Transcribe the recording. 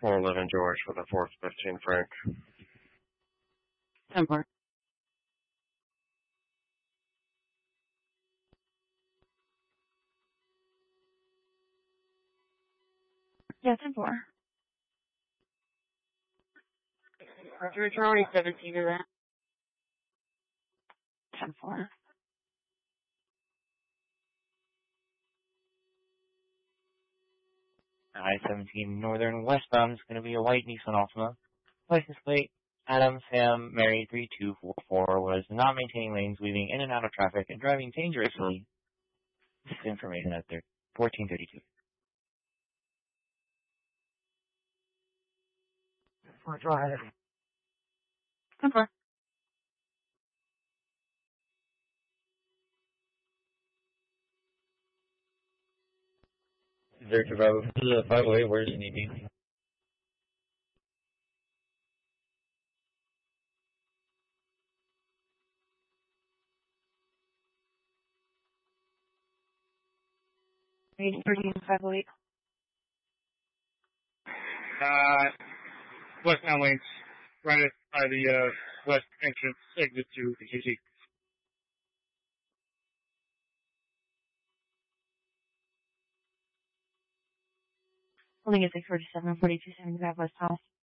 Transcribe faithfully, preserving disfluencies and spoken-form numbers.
four eleven George for the four fifteen Frank. ten four. Yeah, ten four. Roger, drawing seventeen to that. ten four. I seventeen Northern westbound is going to be a white Nissan Altima. License plate Adam Sam Mary three two four four was not maintaining lanes, weaving in and out of traffic, and driving dangerously. This is information at there. fourteen thirty-two. Four drive. ten four. Victor Bravo, this is a five oh eight, where does it need to be? Page thirteen five oh eight. Uh, westbound lanes, right by the uh, west entrance exit to the Q T. Holding at six forty-seven, forty-two seventy-five West House.